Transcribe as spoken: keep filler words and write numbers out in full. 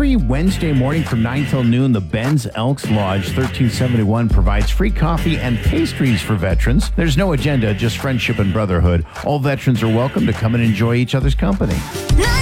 Every Wednesday morning from nine till noon, the Ben's Elks Lodge, thirteen seventy-one, provides free coffee and pastries for veterans. There's no agenda, just friendship and brotherhood. All veterans are welcome to come and enjoy each other's company.